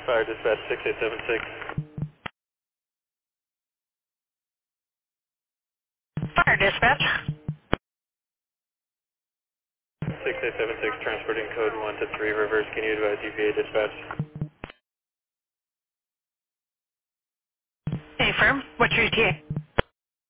Fire dispatch 6876. Fire dispatch. 6876 transporting code 1 to 3 Rivers. Can you advise UVA dispatch? Affirm. What's your ETA?